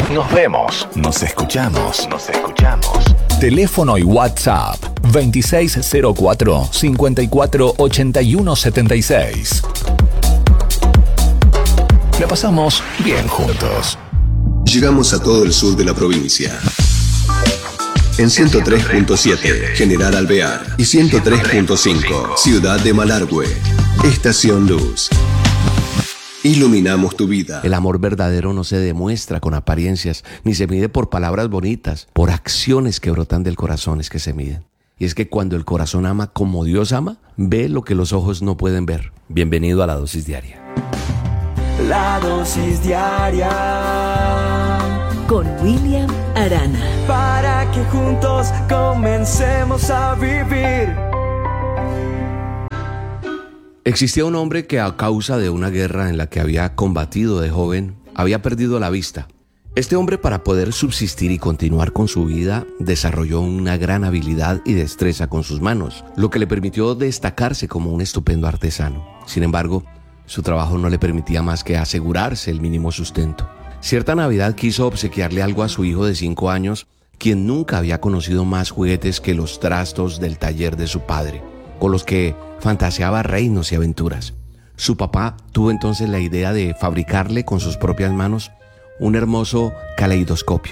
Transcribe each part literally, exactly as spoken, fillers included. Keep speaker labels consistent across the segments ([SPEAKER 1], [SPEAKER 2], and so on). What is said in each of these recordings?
[SPEAKER 1] Nos vemos. Nos escuchamos. Nos escuchamos. Teléfono y WhatsApp veintiséis cero cuatro, cincuenta y cuatro, ochenta y uno setenta y seis. La pasamos bien juntos.
[SPEAKER 2] Llegamos a todo el sur de la provincia. En ciento tres punto siete, General Alvear. Y ciento tres punto cinco, Ciudad de Malargüe. Estación Luz. Iluminamos tu vida.
[SPEAKER 3] El amor verdadero no se demuestra con apariencias, ni se mide por palabras bonitas, por acciones que brotan del corazón es que se miden. Y es que cuando el corazón ama como Dios ama, ve lo que los ojos no pueden ver. Bienvenido a La Dosis Diaria.
[SPEAKER 4] La Dosis Diaria
[SPEAKER 5] con William Arana.
[SPEAKER 4] Para que juntos comencemos a vivir.
[SPEAKER 3] Existía un hombre que a causa de una guerra en la que había combatido de joven, había perdido la vista. Este hombre, para poder subsistir y continuar con su vida, desarrolló una gran habilidad y destreza con sus manos, lo que le permitió destacarse como un estupendo artesano. Sin embargo, su trabajo no le permitía más que asegurarse el mínimo sustento. Cierta Navidad quiso obsequiarle algo a su hijo de cinco años, quien nunca había conocido más juguetes que los trastos del taller de su padre, con los que fantaseaba reinos y aventuras. Su papá tuvo entonces la idea de fabricarle con sus propias manos un hermoso caleidoscopio,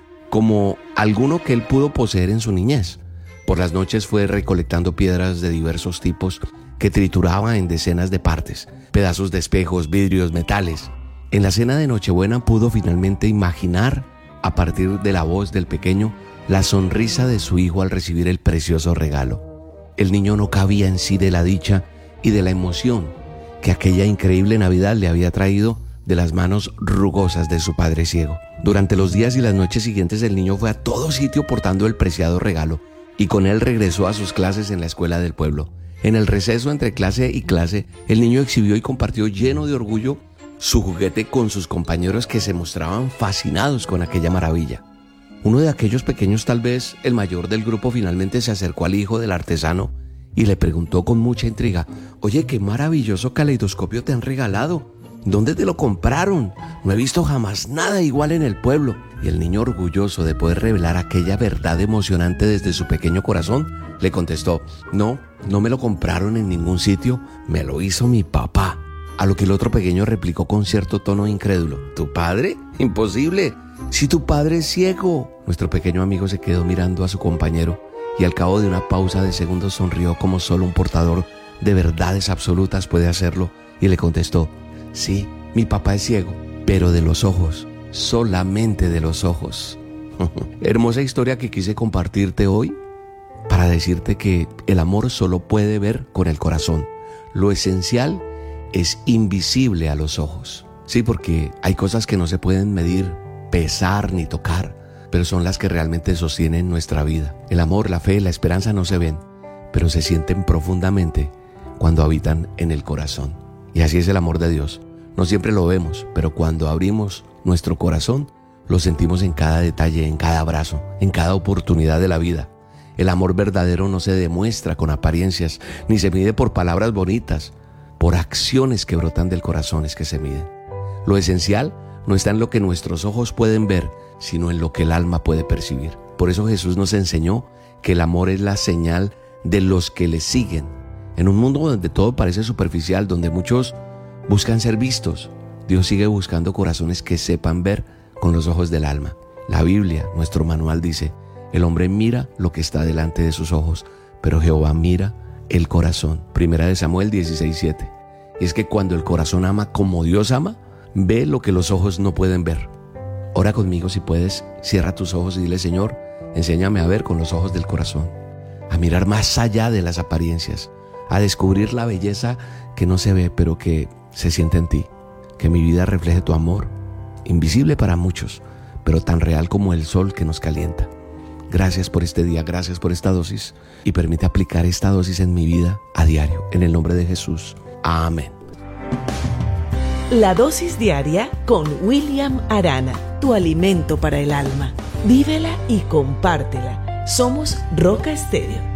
[SPEAKER 3] como alguno que él pudo poseer en su niñez. Por las noches fue recolectando piedras de diversos tipos que trituraba en decenas de partes, pedazos de espejos, vidrios, metales. En la cena de Nochebuena pudo finalmente imaginar, a partir de la voz del pequeño, la sonrisa de su hijo al recibir el precioso regalo. El niño no cabía en sí de la dicha y de la emoción que aquella increíble Navidad le había traído de las manos rugosas de su padre ciego. Durante los días y las noches siguientes el niño fue a todo sitio portando el preciado regalo y con él regresó a sus clases en la escuela del pueblo. En el receso entre clase y clase, el niño exhibió y compartió lleno de orgullo su juguete con sus compañeros que se mostraban fascinados con aquella maravilla. Uno de aquellos pequeños, tal vez el mayor del grupo, finalmente se acercó al hijo del artesano y le preguntó con mucha intriga: «Oye, qué maravilloso caleidoscopio te han regalado. ¿Dónde te lo compraron? No he visto jamás nada igual en el pueblo». Y el niño, orgulloso de poder revelar aquella verdad emocionante desde su pequeño corazón, le contestó: «No, no me lo compraron en ningún sitio, me lo hizo mi papá». A lo que el otro pequeño replicó con cierto tono incrédulo: «¿Tu padre? Imposible. Si tu padre es ciego». Nuestro pequeño amigo se quedó mirando a su compañero y al cabo de una pausa de segundos sonrió como solo un portador de verdades absolutas puede hacerlo y le contestó: «Sí, mi papá es ciego, pero de los ojos, solamente de los ojos». Hermosa historia que quise compartirte hoy para decirte que el amor solo puede ver con el corazón. Lo esencial es invisible a los ojos. Sí, porque hay cosas que no se pueden medir, pesar ni tocar, pero son las que realmente sostienen nuestra vida. El amor, la fe, la esperanza no se ven, pero se sienten profundamente cuando habitan en el corazón. Y así es el amor de Dios. No siempre lo vemos, pero cuando abrimos nuestro corazón, lo sentimos en cada detalle, en cada abrazo, en cada oportunidad de la vida. El amor verdadero no se demuestra con apariencias, ni se mide por palabras bonitas, por acciones que brotan del corazón es que se miden. Lo esencial no está en lo que nuestros ojos pueden ver, sino en lo que el alma puede percibir. Por eso Jesús nos enseñó que el amor es la señal de los que le siguen. En un mundo donde todo parece superficial, donde muchos buscan ser vistos, Dios sigue buscando corazones que sepan ver con los ojos del alma. La Biblia, nuestro manual, dice: el hombre mira lo que está delante de sus ojos, pero Jehová mira el corazón. Primera de Samuel dieciséis siete. Y es que cuando el corazón ama como Dios ama, ve lo que los ojos no pueden ver. Ora conmigo si puedes, cierra tus ojos y dile: Señor, enséñame a ver con los ojos del corazón, a mirar más allá de las apariencias, a descubrir la belleza que no se ve pero que se siente en ti. Que mi vida refleje tu amor, invisible para muchos, pero tan real como el sol que nos calienta. Gracias por este día, gracias por esta dosis y permite aplicar esta dosis en mi vida a diario. En el nombre de Jesús. Amén.
[SPEAKER 5] La dosis diaria con William Arana, tu alimento para el alma. Vívela y compártela. Somos Roca Estéreo.